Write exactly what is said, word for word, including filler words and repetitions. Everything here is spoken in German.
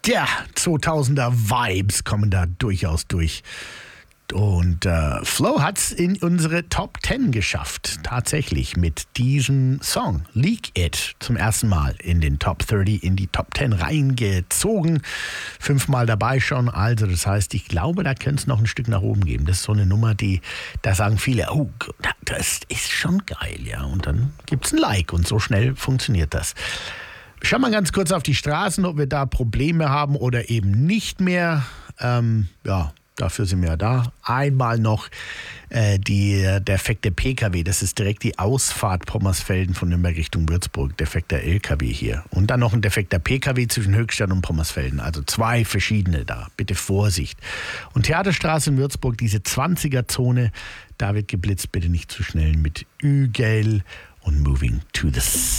Tja, zweitausender Vibes kommen da durchaus durch. Und äh, Flo hat es in unsere Top zehn geschafft, tatsächlich mit diesem Song, Leak It, zum ersten Mal in den Top dreißig, in die Top zehn reingezogen. Fünfmal dabei schon, also das heißt, ich glaube, da könnte es noch ein Stück nach oben geben. Das ist so eine Nummer, die, da sagen viele, oh, das ist schon geil, ja. Und dann gibt es ein Like und so schnell funktioniert das. Schauen wir ganz kurz auf die Straßen, ob wir da Probleme haben oder eben nicht mehr. Ähm, ja, dafür sind wir ja da. Einmal noch äh, die, der defekte P K W. Das ist direkt die Ausfahrt Pommersfelden von Nürnberg Richtung Würzburg. Defekter L K W hier. Und dann noch ein defekter P K W zwischen Höchstadt und Pommersfelden. Also zwei verschiedene da. Bitte Vorsicht. Und Theaterstraße in Würzburg, diese zwanziger-Zone. Da wird geblitzt. Bitte nicht zu schnell mit Ü-Gel und Moving to the